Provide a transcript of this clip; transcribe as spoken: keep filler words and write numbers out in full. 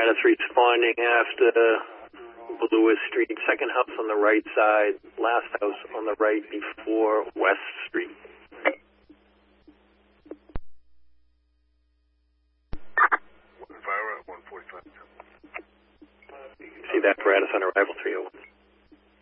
apparatus responding after Lewis Street, second house on the right side, last house on the right before West Street. Fire at one forty-five. You can see that apparatus on arrival three oh one.